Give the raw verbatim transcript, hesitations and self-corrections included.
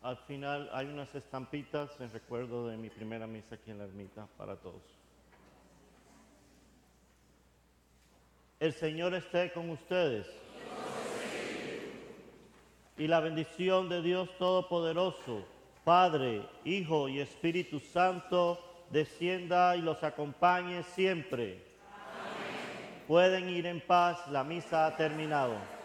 Al final hay unas estampitas en recuerdo de mi primera misa aquí en la ermita para todos. El Señor esté con ustedes. Y la bendición de Dios Todopoderoso, Padre, Hijo y Espíritu Santo, descienda y los acompañe siempre. Amén. Pueden ir en paz, la misa ha terminado.